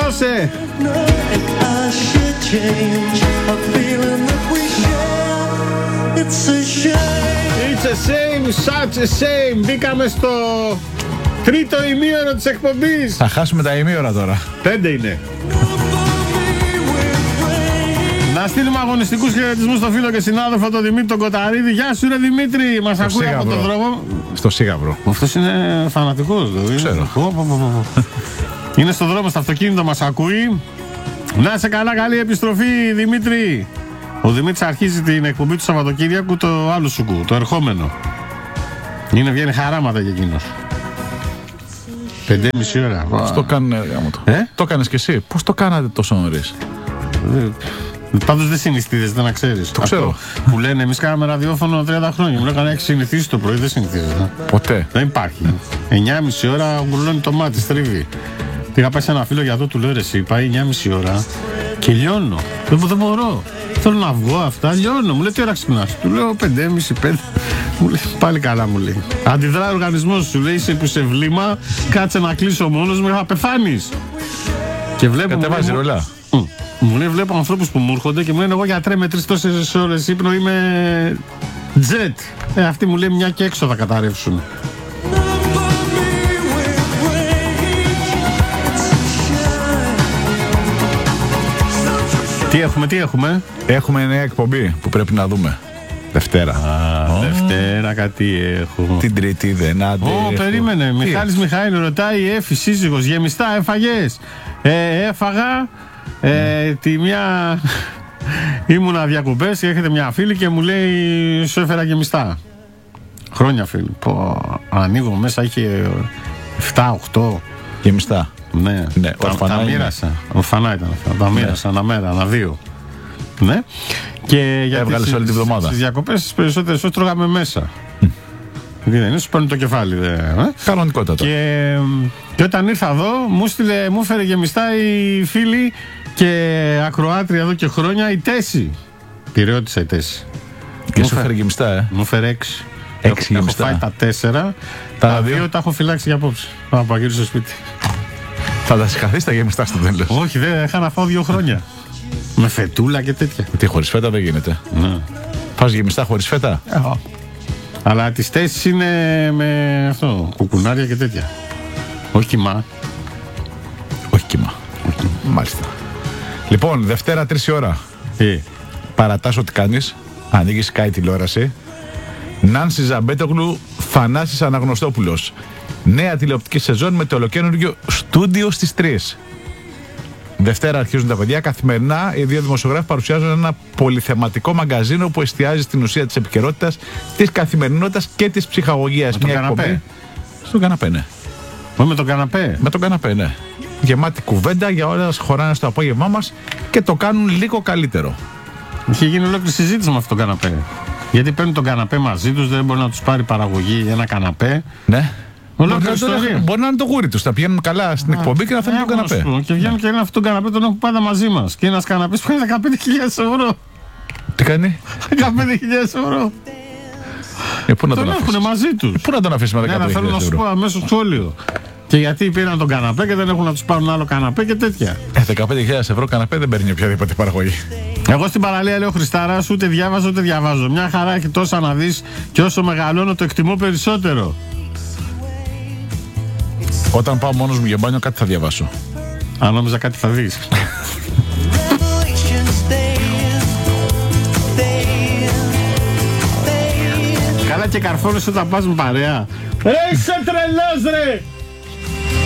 Δώσε. It's a shame, such a shame. Μπήκαμε στο τρίτο ημίωρο της εκπομπής. Θα χάσουμε τα ημίωρα τώρα. 5 είναι. Να στείλουμε αγωνιστικούς χαιρετισμούς στο φίλο και συνάδελφο τον Δημήτρη τον Κοταρίδη. Γεια σου ρε Δημήτρη, μας ακούει από τον δρόμο. Στο Σίγαβρο. Αυτός είναι φανατικός. Ξέρω. Είναι στο δρόμο, στο αυτοκίνητο μας ακούει. Να είσαι καλά, καλή επιστροφή Δημήτρη. Ο Δημήτρης αρχίζει την εκπομπή του Σαββατοκύριακου το άλλο σουκού, το ερχόμενο. Βγαίνει χαράματα για εκείνος. 5,5 ώρα. Πώς το κάνουν το έκανες και εσύ. Πώς το κάνατε τόσο νωρίς? Πάντως δεν συνηθίζεις, δεν ξέρεις. Το ξέρω. Που λένε εμείς κάναμε ραδιόφωνο 30 χρόνια. Μου λέγανε έχεις συνηθίσει το πρωί, δεν συνηθίζεις. Ποτέ. Δεν υπάρχει. 9,5 ώρα γουρλώνει το μάτι, στρίβει. Πήγα πάει σε ένα φίλο για το, του λέω ρε εσύ, πάει 9,5 ώρα και λιώνω. Δεν μπορώ. Θέλω να βγω αυτά, λιώνω. Μου λέει τι ώρα ξυπνάς? Του λέω 5,5-5. Μου λέει πάλι καλά, μου λέει. Αντιδράει ο οργανισμός σου, λέει είσαι που σε βλήμα, κάτσε να κλείσω μόνος μου, θα πεθάνεις. Και βλέπω. Κατεβάζει ρολά. Μου λέει βλέπω ανθρώπους που μου έρχονται και μου λένε εγώ γιατρέ με 3-4 ώρες ύπνο είμαι τζετ. Αυτοί μου λέει μια και έξω θα καταρρεύσουν. Τι έχουμε? Έχουμε νέα εκπομπή που πρέπει να δούμε. Δευτέρα. Δευτέρα κάτι έχω. Την Τρίτη δεν αντέχω. Περίμενε. Μιχάλης Μιχαήλ ρωτάει η Εφη σύζυγος γεμιστά έφαγες? Έφαγα. Τη μια ήμουνα διακοπές και έρχεται μια φίλη και μου λέει σου έφερα γεμιστά. Χρόνια φίλη. Ανοίγω μέσα είχε 7-8 γεμιστά. Ναι, τα μοίρασα. Ορφανά ήταν αυτά. Τα μοίρασα ένα μέρα, ένα δύο. Ναι. Και γιατί έβγαλες όλη τη βδομάδα. Στις διακοπές τις περισσότερες ώρες τρώγαμε μέσα. Γιατί δεν είναι, σου παίρνει το κεφάλι. Κανονικότατο. Και όταν ήρθα εδώ, μου έφερε γεμιστά η φίλη και ακροάτρια εδώ και χρόνια η Τέση. Πειραιώτησα η Τέση. Και σου έφερε γεμιστά, Μου έφερε 6. Έχω φάει τα 4. Τα 2 τα έχω φυλάξει για απόψε. Πάω να παγγείλω στο σπίτι. Θα τα συγχαθείς τα γεμιστά στο τέλος? Όχι, δεν είχα να φάω 2 χρόνια. Με φετούλα και τέτοια. Τι, χωρίς φέτα δεν γίνεται? Ναι. Φας γεμιστά χωρίς φέτα? Αλλά τις θέσεις είναι με αυτό, κουκουνάρια και τέτοια. Όχι κιμά. Όχι κιμά. Μάλιστα. Λοιπόν, Δευτέρα 3 η ώρα. Παρατάσω τι κάνεις. Ανοίγεις Sky τηλεόραση. Νάνση Ζαμπέτογλου, Θανάσης Αναγνωστόπουλος. Νέα τηλεοπτική σεζόν με το ολοκαίνουργιο στούντιο στις 3. Δευτέρα αρχίζουν τα παιδιά. Καθημερινά οι δύο δημοσιογράφοι παρουσιάζουν ένα πολυθεματικό μαγκαζίνο που εστιάζει στην ουσία της επικαιρότητας, της καθημερινότητας και της ψυχαγωγίας. Με τον καναπέ. Στον καναπέ, ναι. Με τον καναπέ. Με τον καναπέ, ναι. Γεμάτη κουβέντα για όλα χωράνε στο απόγευμά μας και το κάνουν λίγο καλύτερο. Είχε γίνει ολόκληρη συζήτηση με αυτόν τον καναπέ. Γιατί παίρνουν τον καναπέ μαζί τους, δεν μπορεί να τους πάρει παραγωγή ένα καναπέ. Ναι. Μπορεί να είναι το γούρι τους. Θα πηγαίνουν καλά στην εκπομπή και να φέρνουν τον καναπέ. Και βγαίνουν και λένε αυτόν τον καναπέ τον έχουν πάντα μαζί μας. Και ένας καναπές που είναι 15.000 ευρώ. Τι κάνει? 15.000 ευρώ. Πού να τον έχουν μαζί τους. Πού να τον αφήσει με 15.000 ευρώ? Θέλω να σου πω αμέσως σχόλιο. Και γιατί πήραν τον καναπέ και δεν έχουν να τους πάρουν άλλο καναπέ και τέτοια. 15.000 ευρώ καναπέ δεν παίρνει οποιαδήποτε παραγωγή. Εγώ στην παραλία λέω Χριστάρας, ούτε διάβαζω ούτε διαβάζω. Μια χαρά έχει τόσα να δεις και όσο μεγαλώνω το εκτιμώ περισσότερο. Όταν πάω μόνος μου για μπάνιο κάτι θα διαβάσω. Αν νόμιζα κάτι θα δεις. Καλά και καρφώνεσαι όταν πας με παρέα. Είσαι τρελός ρε!